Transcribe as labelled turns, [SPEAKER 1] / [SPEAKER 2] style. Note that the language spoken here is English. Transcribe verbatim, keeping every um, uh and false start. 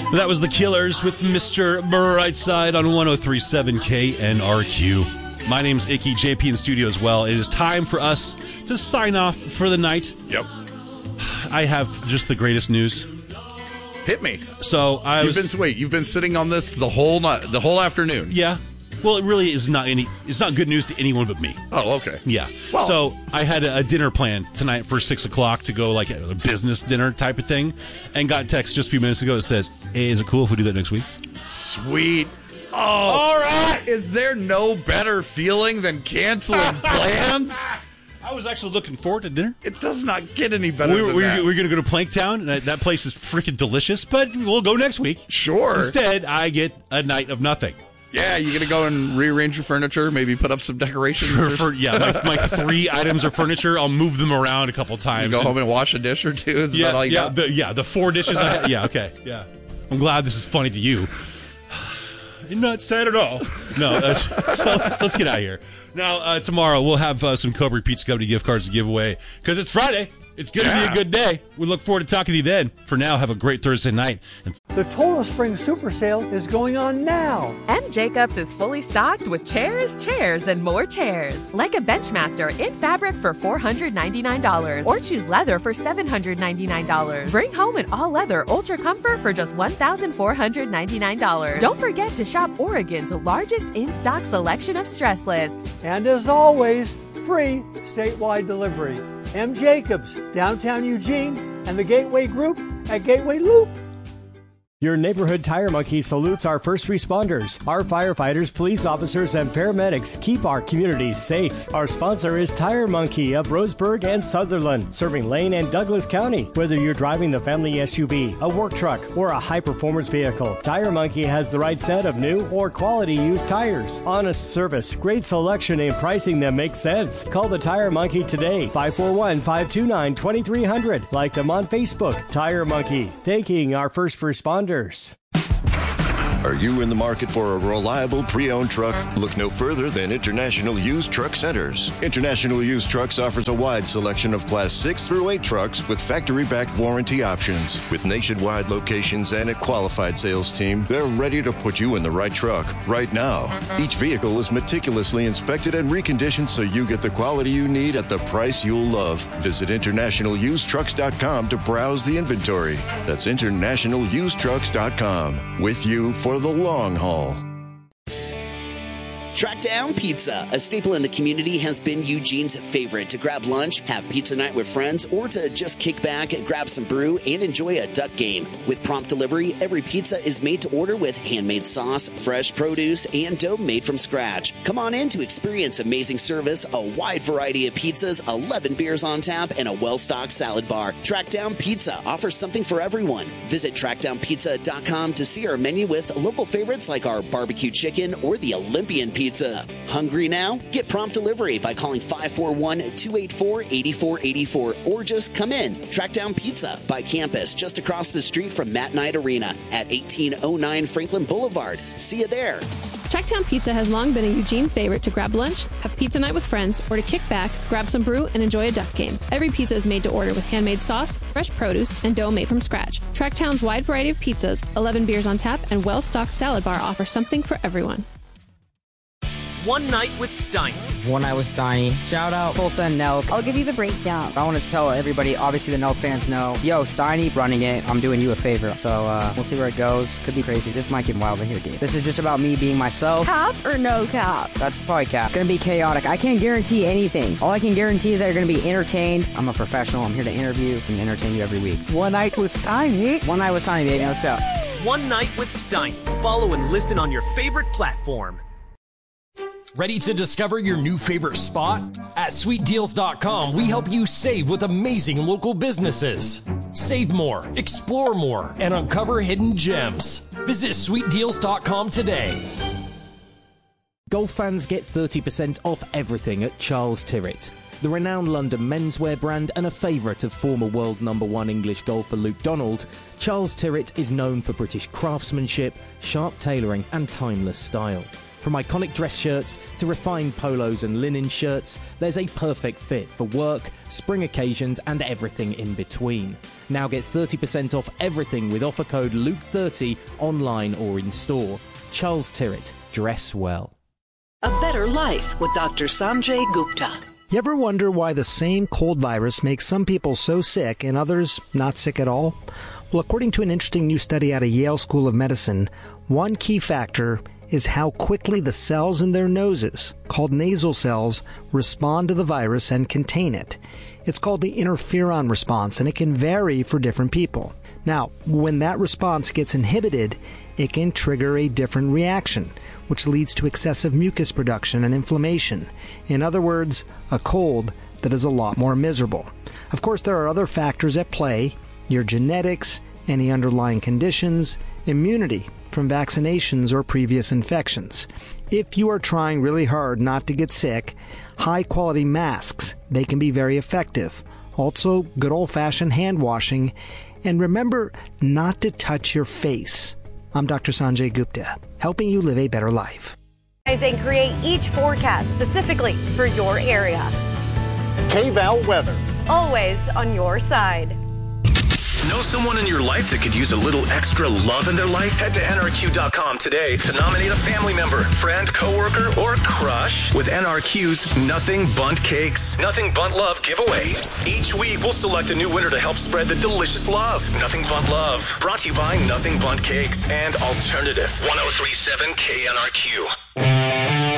[SPEAKER 1] That was The Killers with Mister Brightside on one oh three point seven K N R Q. My name's Icky, J P in studio as well. It is time for us to sign off for the night.
[SPEAKER 2] Yep.
[SPEAKER 1] I have just the greatest news.
[SPEAKER 2] Hit me.
[SPEAKER 1] So I
[SPEAKER 2] you've
[SPEAKER 1] was...
[SPEAKER 2] Been, wait, you've been sitting on this the whole night, the whole afternoon?
[SPEAKER 1] Yeah. Well, it really is not any. It's not good news to anyone but me.
[SPEAKER 2] Oh, okay.
[SPEAKER 1] Yeah.
[SPEAKER 2] Well,
[SPEAKER 1] so I had a, a dinner plan tonight for six o'clock to go like a business dinner type of thing, and got a text just a few minutes ago that says, "Hey, is it cool if we do that next week?"
[SPEAKER 2] Sweet. Oh, all right. Is there no better feeling than canceling plans?
[SPEAKER 1] I was actually looking forward to dinner.
[SPEAKER 2] It does not get any better
[SPEAKER 1] we were,
[SPEAKER 2] than
[SPEAKER 1] we
[SPEAKER 2] that.
[SPEAKER 1] We're going to go to Planktown. And that, that place is freaking delicious, but we'll go next week.
[SPEAKER 2] Sure.
[SPEAKER 1] Instead, I get a night of nothing.
[SPEAKER 2] Yeah, you going to go and rearrange your furniture, maybe put up some decorations?
[SPEAKER 1] For, for, yeah, my, my three items of furniture, I'll move them around a couple times.
[SPEAKER 2] You go
[SPEAKER 1] and,
[SPEAKER 2] home and wash a dish or two? Is
[SPEAKER 1] yeah,
[SPEAKER 2] that all you
[SPEAKER 1] yeah,
[SPEAKER 2] got?
[SPEAKER 1] the, yeah, the four dishes I have. Yeah, okay, yeah. I'm glad this is funny to you. Not sad at all. No, uh, so let's, let's get out of here. Now, uh, tomorrow we'll have uh, some Cobra Pizza Company gift cards to give away because it's Friday. It's going to
[SPEAKER 2] yeah.
[SPEAKER 1] be a good day. We look forward to talking to you then. For now, have a great Thursday night.
[SPEAKER 3] The Total Spring Super Sale is going on now.
[SPEAKER 4] M. Jacobs is fully stocked with chairs, chairs, and more chairs. Like a Benchmaster in fabric for four hundred ninety-nine dollars or choose leather for seven hundred ninety-nine dollars. Bring home an all-leather Ultra Comfort for just one thousand four hundred ninety-nine dollars. Don't forget to shop Oregon's largest in-stock selection of stressless.
[SPEAKER 3] And as always, free statewide delivery. M. Jacobs, downtown Eugene, and the Gateway Group at Gateway Loop.
[SPEAKER 5] Your neighborhood Tire Monkey salutes our first responders. Our firefighters, police officers, and paramedics keep our communities safe. Our sponsor is Tire Monkey of Roseburg and Sutherland, serving Lane and Douglas County. Whether you're driving the family S U V, a work truck, or a high-performance vehicle, Tire Monkey has the right set of new or quality used tires. Honest service, great selection, and pricing that makes sense. Call the Tire Monkey today, five four one, five two nine, two three zero zero. Like them on Facebook, Tire Monkey. Thanking our first responders.
[SPEAKER 6] Are you in the market for a reliable pre-owned truck? Look no further than International Used Truck Centers. International Used Trucks offers a wide selection of Class six through eight trucks with factory-backed warranty options. With nationwide locations and a qualified sales team, they're ready to put you in the right truck right now. Each vehicle is meticulously inspected and reconditioned so you get the quality you need at the price you'll love. Visit international used trucks dot com to browse the inventory. That's international used trucks dot com. With you for the long haul.
[SPEAKER 7] Trackdown Pizza, a staple in the community, has been Eugene's favorite to grab lunch, have pizza night with friends, or to just kick back, grab some brew, and enjoy a duck game. With prompt delivery, every pizza is made to order with handmade sauce, fresh produce, and dough made from scratch. Come on in to experience amazing service, a wide variety of pizzas, eleven beers on tap, and a well-stocked salad bar. Trackdown Pizza offers something for everyone. Visit trackdown pizza dot com to see our menu with local favorites like our barbecue chicken or the Olympian pizza. Hungry now? Get prompt delivery by calling five four one, two eight four, eight four eight four or just come in. Trackdown Pizza by campus just across the street from Matt Knight Arena at eighteen oh nine Franklin Boulevard. See you there.
[SPEAKER 8] Tracktown Pizza has long been a Eugene favorite to grab lunch, have pizza night with friends, or to kick back, grab some brew, and enjoy a duck game. Every pizza is made to order with handmade sauce, fresh produce, and dough made from scratch. Tracktown's wide variety of pizzas, eleven beers on tap, and well-stocked salad bar offer something for everyone.
[SPEAKER 9] One Night with Steiny.
[SPEAKER 10] One Night with Steiny. Shout out Tulsa and Nelk.
[SPEAKER 11] I'll give you the breakdown.
[SPEAKER 10] I want to tell everybody, obviously the Nelk fans know, yo, Steiny running it, I'm doing you a favor. So uh, we'll see where it goes. Could be crazy. This might get wild in here, dude. This is just about me being myself.
[SPEAKER 11] Cap or no cap?
[SPEAKER 10] That's probably cap. Gonna be chaotic. I can't guarantee anything. All I can guarantee is that you're gonna be entertained. I'm a professional. I'm here to interview and entertain you every week.
[SPEAKER 11] One Night with Steiny.
[SPEAKER 10] One Night with Steiny, baby. Let's go.
[SPEAKER 9] One Night with Steiny. Follow and listen on your favorite platform.
[SPEAKER 12] Ready to discover your new favorite spot? At sweet deals dot com, we help you save with amazing local businesses. Save more, explore more, and uncover hidden gems. Visit sweet deals dot com today.
[SPEAKER 13] Golf fans get thirty percent off everything at Charles Tyrwhitt. The renowned London menswear brand and a favourite of former world number one English golfer Luke Donald, Charles Tyrwhitt is known for British craftsmanship, sharp tailoring and timeless style. From iconic dress shirts to refined polos and linen shirts, there's a perfect fit for work, spring occasions, and everything in between. Now get thirty percent off everything with offer code Luke thirty online or in store. Charles Tyrwhitt, dress well.
[SPEAKER 14] A better life with Doctor Sanjay Gupta.
[SPEAKER 15] You ever wonder why the same cold virus makes some people so sick and others not sick at all? Well, according to an interesting new study out of Yale School of Medicine, one key factor is how quickly the cells in their noses, called nasal cells, respond to the virus and contain it. It's called the interferon response, and it can vary for different people. Now, when that response gets inhibited, it can trigger a different reaction, which leads to excessive mucus production and inflammation. In other words, a cold that is a lot more miserable. Of course, there are other factors at play: your genetics, any underlying conditions, immunity from vaccinations or previous infections. If you are trying really hard not to get sick, high-quality masks, they can be very effective. Also, good old-fashioned hand washing. And remember not to touch your face. I'm Doctor Sanjay Gupta, helping you live a better life.
[SPEAKER 16] And create each forecast specifically for your area.
[SPEAKER 17] K-Val weather.
[SPEAKER 16] Always on your side.
[SPEAKER 18] Know someone in your life that could use a little extra love in their life? Head to N R Q dot com today to nominate a family member, friend, coworker, or crush with N R Q's Nothing Bundt Cakes Nothing Bundt Love giveaway. Each week, we'll select a new winner to help spread the delicious love. Nothing Bundt Love. Brought to you by Nothing Bundt Cakes and Alternative one oh three point seven K N R Q.